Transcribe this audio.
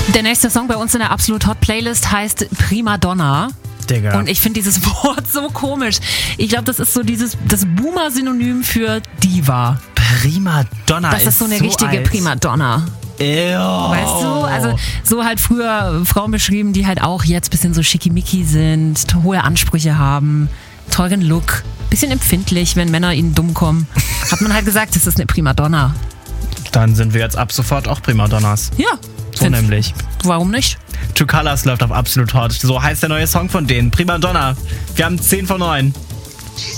Der nächste Song bei uns in der Absolut Hot Playlist heißt Prima Donna. Digga. Und ich finde dieses Wort so komisch. Ich glaube, das ist so das Boomer-Synonym für Diva. Prima Donna Das ist so eine so richtige alt. Prima Donna. Ew. Weißt du? Also so halt früher Frauen beschrieben, die halt auch jetzt ein bisschen so schickimicki sind, hohe Ansprüche haben, teuren Look, bisschen empfindlich, wenn Männer ihnen dumm kommen. Hat man halt gesagt, das ist eine Prima Donna. Dann sind wir jetzt ab sofort auch Prima Donnas. Ja. So nämlich. Warum nicht? True Colors läuft auf Absolut Hot. So heißt der neue Song von denen. Prima Donna. Wir haben 10 von 9.